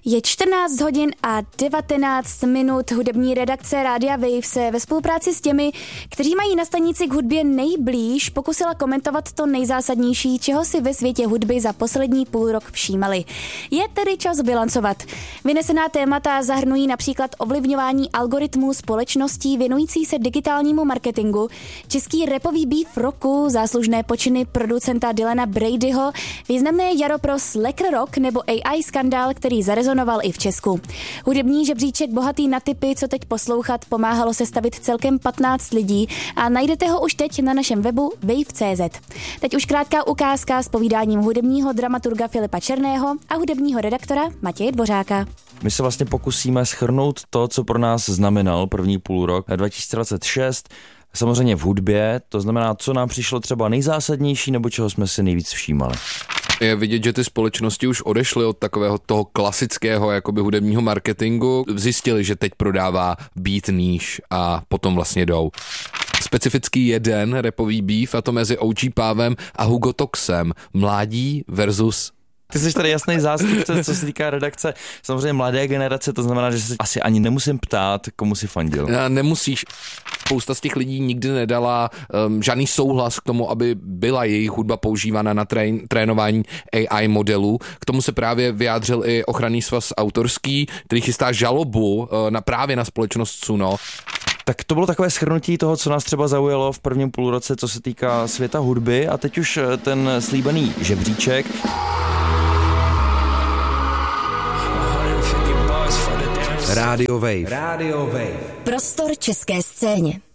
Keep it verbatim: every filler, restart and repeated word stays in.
Je čtrnáct hodin a devatenáct minut. Hudební redakce Rádia Wave se ve spolupráci s těmi, kteří mají na stanici k hudbě nejblíž, pokusila komentovat to nejzásadnější, čeho si ve světě hudby za poslední půl rok všímali. Je tedy čas bilancovat. Vynesená témata zahrnují například ovlivňování algoritmů společností věnující se digitálnímu marketingu, český rapový beef roku, záslužné počiny producenta Dylana Bradyho, významné jaro pro Slacker Rock nebo A I skandál, který zarezonoval i v Česku. Hudební žebříček bohatý na tipy, co teď poslouchat, pomáhalo sestavit celkem patnáct lidí a najdete ho už teď na našem webu wave tečka cé zet. Teď už krátká ukázka s povídáním hudebního dramaturga Filipa Černého a hudebního redaktora Matěje Dvořáka. My se vlastně pokusíme shrnout to, co pro nás znamenal první půlrok dva tisíce dvacet šest, samozřejmě v hudbě, to znamená, co nám přišlo třeba nejzásadnější nebo čeho jsme si nejvíc všímali. Je vidět, že ty společnosti už odešly od takového toho klasického jakoby hudebního marketingu, zjistili, že teď prodává beat níž a potom vlastně jdou. Specifický jeden rapový beef, a to mezi O G Pávem a Hugo Toxem. Mládí versus... Ty jsi tady jasný zástupce, co se týká redakce. Samozřejmě mladé generace, to znamená, že se asi ani nemusím ptát, komu si fandil. Nemusíš. Spousta z těch lidí nikdy nedala um, žádný souhlas k tomu, aby byla jejich hudba používána na trén, trénování A I modelů. K tomu se právě vyjádřil i ochranný svaz autorský, který chystá žalobu uh, na právě na společnost Suno. Tak to bylo takové shrnutí toho, co nás třeba zaujalo v prvním půlroce, co se týká světa hudby, a teď už ten slíbený žebříček. Rádio Wave. Rádio Wave. Prostor české scéně.